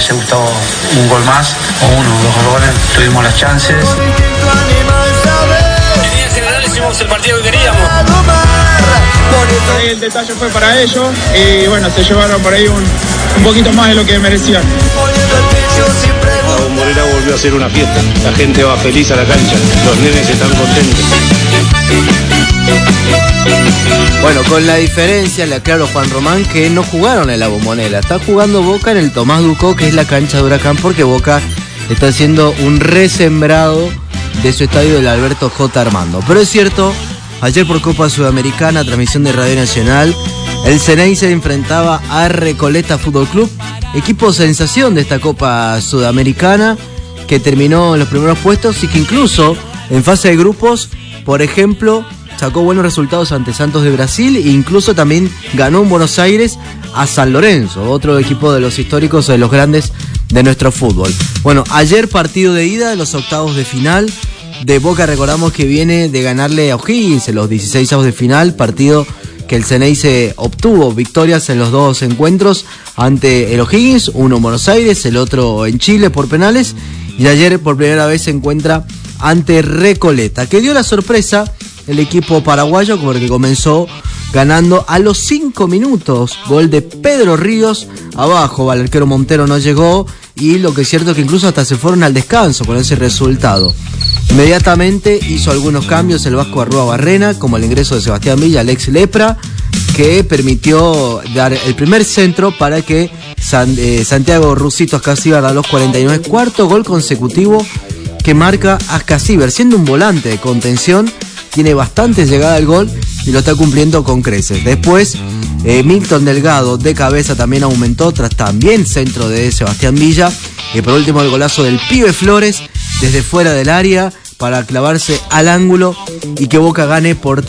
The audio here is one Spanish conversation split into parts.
hubiese gustado un gol más, o uno o 2 goles, tuvimos las chances. En líneas generales hicimos el partido que queríamos. El detalle fue para ellos y bueno, se llevaron por ahí un poquito más de lo que merecían. La Bombonera volvió a ser una fiesta, la gente va feliz a la cancha, los nenes están contentos. Bueno, con la diferencia, le aclaro Juan Román, que no jugaron en la Bombonera, está jugando Boca en el Tomás Ducó, que es la cancha de Huracán, porque Boca está haciendo un resembrado de su estadio del Alberto J. Armando. Pero es cierto, ayer por Copa Sudamericana, transmisión de Radio Nacional, el Xeneize enfrentaba a Recoleta Fútbol Club, equipo sensación de esta Copa Sudamericana, que terminó en los primeros puestos y que incluso en fase de grupos, por ejemplo, sacó buenos resultados ante Santos de Brasil e incluso también ganó en Buenos Aires a San Lorenzo, otro equipo de los históricos, de los grandes de nuestro fútbol. Bueno, ayer partido de ida de los octavos de final de Boca, recordamos que viene de ganarle a O'Higgins en los 16avos de final, partido que el Xeneize obtuvo victorias en los 2 encuentros ante el O'Higgins, uno en Buenos Aires, el otro en Chile por penales, y ayer por primera vez se encuentra ante Recoleta, que dio la sorpresa el equipo paraguayo porque comenzó ganando a los 5 minutos, gol de Pedro Ríos, abajo, el arquero Montero no llegó, y lo que es cierto es que incluso hasta se fueron al descanso con ese resultado. Inmediatamente hizo algunos cambios el Vasco Arrúa-Barrena, como el ingreso de Sebastián Villa, Alex Lepra, que permitió dar el primer centro para que Santiago Rusito Ascasíbar a los 49, cuarto gol consecutivo que marca Ascasíbar, siendo un volante de contención, tiene bastante llegada al gol y lo está cumpliendo con creces. Después, Milton Delgado de cabeza también aumentó, tras también centro de Sebastián Villa, y por último el golazo del Pibe Flores desde fuera del área para clavarse al ángulo y que Boca gane por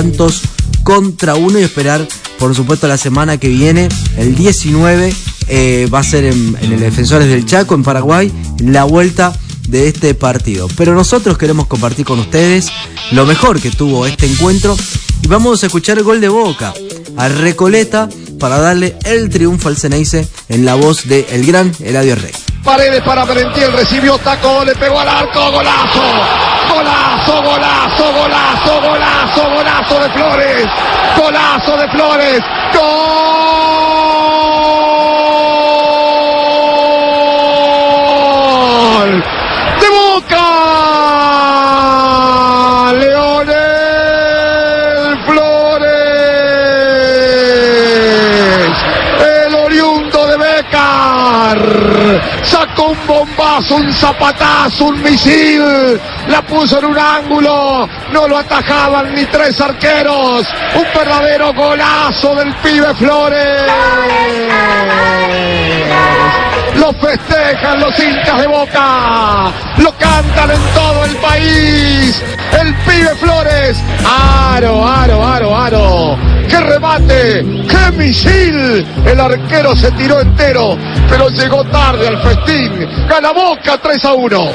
3-1 y esperar, por supuesto, la semana que viene, el 19, va a ser en el Defensores del Chaco, en Paraguay, la vuelta de este partido. Pero nosotros queremos compartir con ustedes lo mejor que tuvo este encuentro y vamos a escuchar el gol de Boca a Recoleta para darle el triunfo al Xeneize en la voz de el gran Eladio Rey. Paredes para Merentiel, recibió, tacó, le pegó al arco, golazo, golazo, golazo, golazo, golazo, golazo de Flores, golazo de Flores, gol de Boca, Leonel Flores, el oriundo de Bécar, sacó un bombazo, un zapatazo, un misil, la puso en un ángulo, no lo atajaban ni 3 arqueros, un verdadero golazo del Pibe Flores. Lo festejan los hinchas de Boca, lo cantan en todo el país, el Pibe Flores, aro, aro, aro, aro, qué remate, qué misil, el arquero se tiró entero, pero llegó tarde al festín, gana Boca 3-1.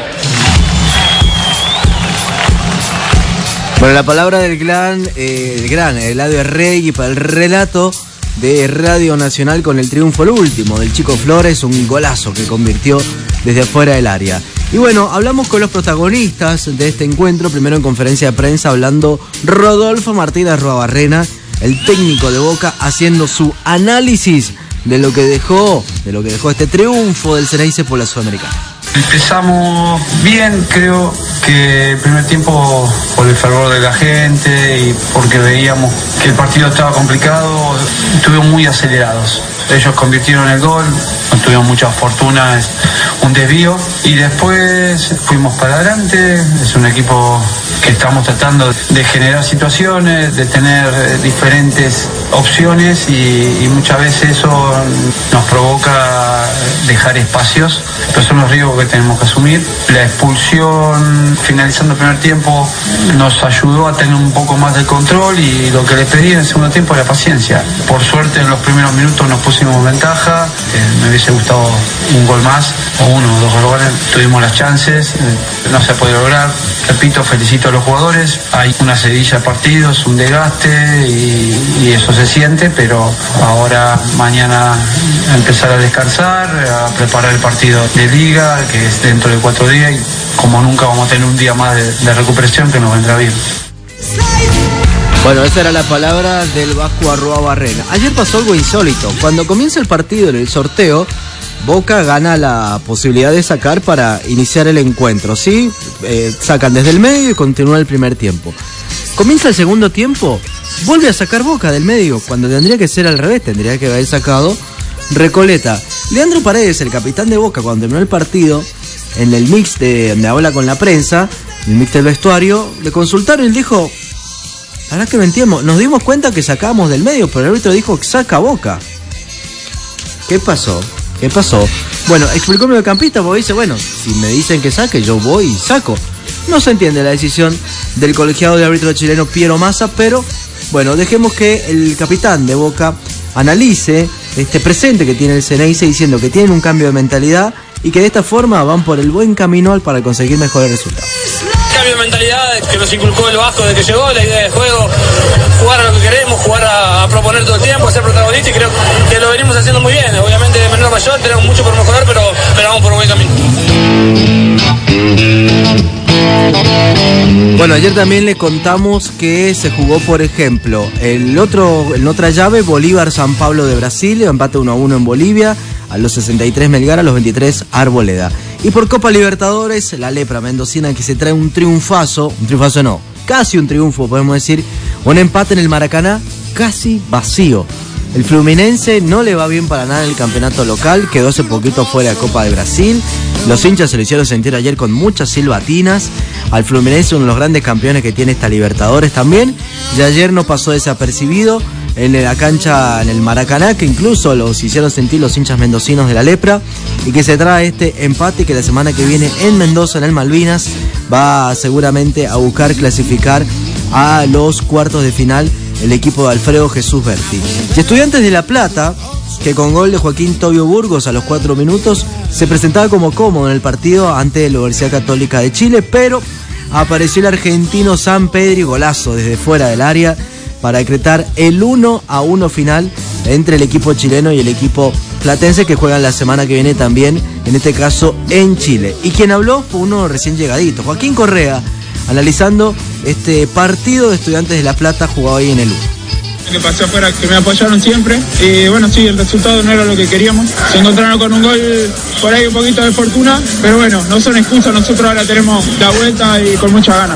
Bueno, la palabra del gran Eladio Rey, y para el relato de Radio Nacional con el triunfo, el último del Chico Flores, un golazo que convirtió desde afuera del área. Y bueno, hablamos con los protagonistas de este encuentro, primero en conferencia de prensa hablando Rodolfo Martínez Arruabarrena, el técnico de Boca, haciendo su análisis de lo que dejó este triunfo del Xeneize por la Sudamericana. Empezamos bien, creo que el primer tiempo, por el fervor de la gente y porque veíamos que el partido estaba complicado, estuvimos muy acelerados. Ellos convirtieron el gol, no tuvimos mucha fortuna, un desvío, y después fuimos para adelante. Es un equipo que estamos tratando de generar situaciones, de tener diferentes opciones, y muchas veces eso nos provoca dejar espacios, pero son los riesgos que tenemos que asumir. La expulsión finalizando el primer tiempo nos ayudó a tener un poco más de control, y lo que le pedí en el segundo tiempo era paciencia. Por suerte en los primeros minutos nos pusimos ventaja, me hubiese gustado un gol más, o uno o 2 goles, tuvimos las chances, no se puede lograr. Repito, felicito a los jugadores, hay una seguidilla de partidos, un desgaste, y eso se siente, pero ahora mañana empezar a descansar, para preparar el partido de Liga, que es dentro de 4 días, y como nunca vamos a tener un día más de recuperación que nos vendrá bien. Bueno, esa era la palabra del Vasco Arruabarrena. Ayer pasó algo insólito. Cuando comienza el partido en el sorteo, Boca gana la posibilidad de sacar para iniciar el encuentro, ¿sí? Sacan desde el medio y continúa el primer tiempo. Comienza el segundo tiempo, vuelve a sacar Boca del medio, cuando tendría que ser al revés, tendría que haber sacado Recoleta. Leandro Paredes, el capitán de Boca, cuando terminó el partido, en el mix donde habla con la prensa, el mix del vestuario, le consultaron y él dijo: la verdad que mentíamos, nos dimos cuenta que sacábamos del medio, pero el árbitro dijo que saca Boca. ¿Qué pasó? Bueno, explicó el mediocampista, porque dice, bueno, si me dicen que saque, yo voy y saco. No se entiende la decisión del colegiado de árbitro chileno Piero Massa, pero bueno, dejemos que el capitán de Boca analice este presente que tiene el Ceneice, diciendo que tienen un cambio de mentalidad y que de esta forma van por el buen camino para conseguir mejores resultados. Cambio de mentalidad que nos inculcó el Vasco desde que llegó, la idea de juego, jugar a lo que queremos, jugar a proponer todo el tiempo, a ser protagonista, y creo que lo venimos haciendo muy bien. Obviamente de menor a mayor tenemos mucho por mejorar, pero vamos por un buen camino. Bueno, ayer también le contamos que se jugó, por ejemplo, en otra llave, Bolívar-San Pablo de Brasil, empate 1-1 en Bolivia, a los 63 Melgar, a los 23 Arboleda. Y por Copa Libertadores, la lepra mendocina, que se trae un triunfazo no, casi un triunfo, podemos decir, un empate en el Maracaná, casi vacío. El Fluminense no le va bien para nada en el campeonato local, quedó hace poquito fuera de Copa de Brasil. Los hinchas se lo hicieron sentir ayer con muchas silbatinas. Al Fluminense, uno de los grandes campeones que tiene esta Libertadores también. Y ayer no pasó desapercibido en la cancha, en el Maracaná, que incluso los hicieron sentir los hinchas mendocinos de la lepra. Y que se trae este empate que la semana que viene en Mendoza, en el Malvinas, va seguramente a buscar clasificar a los cuartos de final el equipo de Alfredo Jesús Berti. Y Estudiantes de La Plata, que con gol de Joaquín Tobio Burgos a los 4 minutos se presentaba como cómodo en el partido ante la Universidad Católica de Chile, pero apareció el argentino San Pedri, golazo desde fuera del área, para decretar el 1-1 final entre el equipo chileno y el equipo platense, que juegan la semana que viene también, en este caso en Chile. Y quien habló fue uno recién llegadito, Joaquín Correa, analizando este partido de Estudiantes de La Plata jugado ahí en el 1. Que pasó afuera, que me apoyaron siempre, y bueno, sí, el resultado no era lo que queríamos, se encontraron con un gol por ahí, un poquito de fortuna, pero bueno, no son excusas, nosotros ahora tenemos la vuelta y con muchas ganas.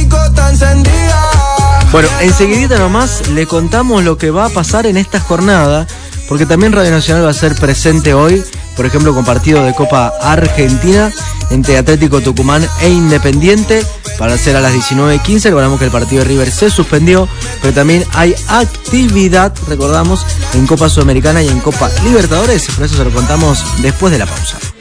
Bueno, enseguidita nomás le contamos lo que va a pasar en esta jornada, porque también Radio Nacional va a ser presente hoy, por ejemplo, con partido de Copa Argentina entre Atlético Tucumán e Independiente, para hacer a las 19:15. Recordamos que el partido de River se suspendió, pero también hay actividad, recordamos, en Copa Sudamericana y en Copa Libertadores. Por eso se lo contamos después de la pausa.